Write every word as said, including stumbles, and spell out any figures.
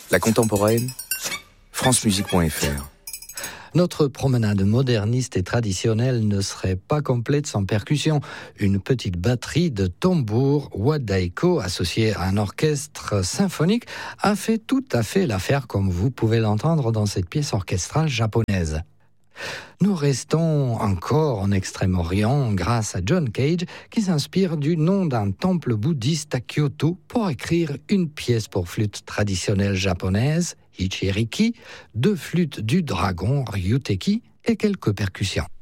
La contemporaine, francemusique point f r. Notre promenade moderniste et traditionnelle ne serait pas complète sans percussion. Une petite batterie de tambour wadaiko associée à un orchestre symphonique a fait tout à fait l'affaire, comme vous pouvez l'entendre dans cette pièce orchestrale japonaise. Nous restons encore en Extrême-Orient grâce à John Cage qui s'inspire du nom d'un temple bouddhiste à Kyoto pour écrire une pièce pour flûte traditionnelle japonaise, Ichiriki, deux flûtes du dragon, Ryuteki, et quelques percussions.